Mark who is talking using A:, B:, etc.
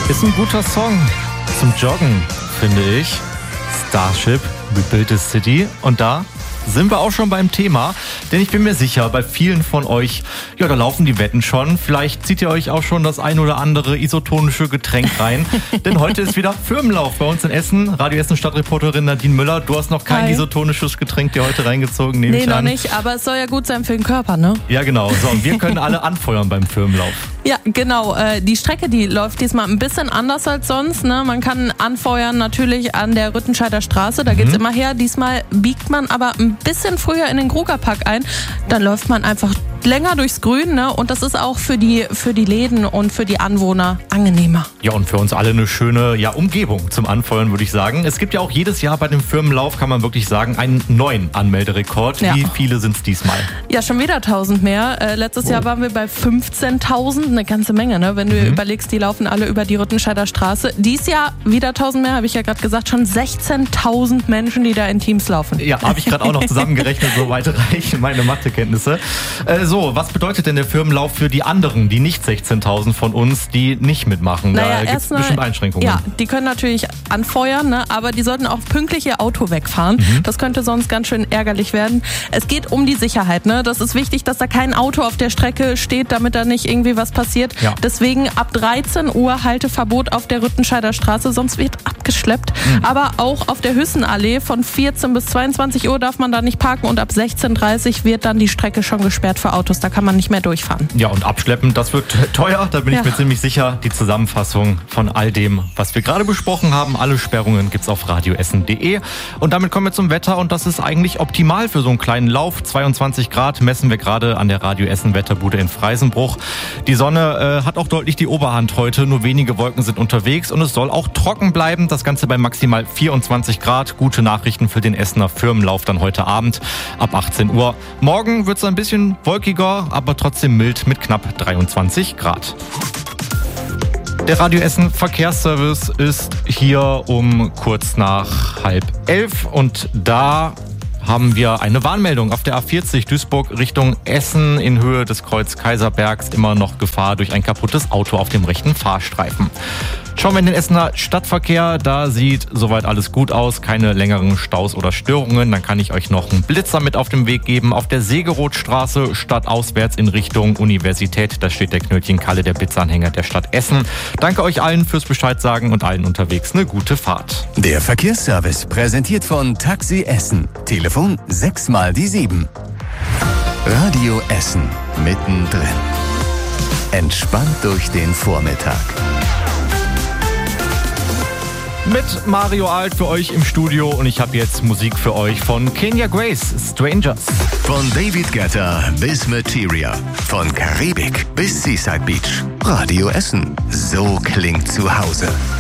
A: Ist ein guter Song zum Joggen, finde ich. Starship, We Built a City. Und da sind wir auch schon beim Thema, denn ich bin mir sicher, bei vielen von euch, ja, da laufen die Wetten schon. Vielleicht zieht ihr euch auch schon das ein oder andere isotonische Getränk rein, denn heute ist wieder Firmenlauf bei uns in Essen. Radio Essen Stadtreporterin Nadine Müller, du hast noch kein isotonisches Getränk dir heute reingezogen, nehme ich an.
B: Nee, noch nicht, aber es soll ja gut sein für den Körper, ne?
A: Ja, genau. So, und wir können alle anfeuern beim Firmenlauf.
B: Ja, genau. Die Strecke, die läuft diesmal ein bisschen anders als sonst. Ne? Man kann anfeuern natürlich an der Rüttenscheider Straße, da geht's immer her. Diesmal biegt man aber ein bisschen früher in den Krugerpark ein. Dann läuft man einfach länger durchs Grün, ne? Und das ist auch für die Läden und für die Anwohner angenehmer.
A: Ja, und für uns alle eine schöne Umgebung zum Anfeuern, würde ich sagen. Es gibt ja auch jedes Jahr bei dem Firmenlauf, kann man wirklich sagen, einen neuen Anmelderekord.
B: Ja.
A: Wie viele sind es diesmal?
B: Ja, schon wieder 1000 mehr. Letztes Jahr waren wir bei 15.000, eine ganze Menge, ne? Wenn du überlegst, die laufen alle über die Rüttenscheider Straße. Dies Jahr wieder 1000 mehr, habe ich ja gerade gesagt, schon 16.000 Menschen, die da in Teams laufen.
A: Ja, habe ich gerade auch noch zusammengerechnet, so weit reichen meine Mathekenntnisse. So, was bedeutet denn der Firmenlauf für die anderen, die nicht 16.000 von uns, die nicht mitmachen? Da gibt es bestimmt Einschränkungen.
B: Ja, die können natürlich anfeuern, ne? Aber die sollten auch pünktlich ihr Auto wegfahren. Das könnte sonst ganz schön ärgerlich werden. Es geht um die Sicherheit, ne? Das ist wichtig, dass da kein Auto auf der Strecke steht, damit da nicht irgendwie was passiert.
A: Ja.
B: Deswegen ab 13 Uhr Halteverbot auf der Rüttenscheider Straße, sonst wird abgeschleppt. Aber auch auf der Hüssenallee von 14 bis 22 Uhr darf man da nicht parken und ab 16.30 Uhr wird dann die Strecke schon gesperrt für Autos. Da kann man nicht mehr durchfahren.
A: Ja, und abschleppen, das wird teuer, da bin ich mir ziemlich sicher. Die Zusammenfassung von all dem, was wir gerade besprochen haben, alle Sperrungen gibt's auf radioessen.de. Und damit kommen wir zum Wetter und das ist eigentlich optimal für so einen kleinen Lauf. 22 Grad messen wir gerade an der Radio Essen Wetterbude in Freisenbruch. Die Sonne hat auch deutlich die Oberhand heute, nur wenige Wolken sind unterwegs und es soll auch trocken bleiben. Das Ganze bei maximal 24 Grad. Gute Nachrichten für den Essener Firmenlauf dann heute Abend ab 18 Uhr. Morgen wird's ein bisschen wolkiger, aber trotzdem mild mit knapp 23 Grad. Der Radio Essen Verkehrsservice ist hier um kurz nach 10:30 und da haben wir eine Warnmeldung auf der A40 Duisburg Richtung Essen in Höhe des Kreuz Kaiserbergs. Immer noch Gefahr durch ein kaputtes Auto auf dem rechten Fahrstreifen. Schauen wir in den Essener Stadtverkehr, da sieht soweit alles gut aus, keine längeren Staus oder Störungen. Dann kann ich euch noch einen Blitzer mit auf den Weg geben. Auf der Segerothstraße stadtauswärts in Richtung Universität, da steht der Knötchen Kalle, der Blitzanhänger der Stadt Essen. Danke euch allen fürs Bescheid sagen und allen unterwegs eine gute Fahrt.
C: Der Verkehrsservice präsentiert von Taxi Essen. Telefon 6x7. Radio Essen mittendrin. Entspannt durch den Vormittag.
A: Mit Mario Alt für euch im Studio und ich habe jetzt Musik für euch von Kenya Grace, Strangers.
C: Von David Guetta bis Materia. Von Karibik bis Seaside Beach. Radio Essen. So klingt zu Hause.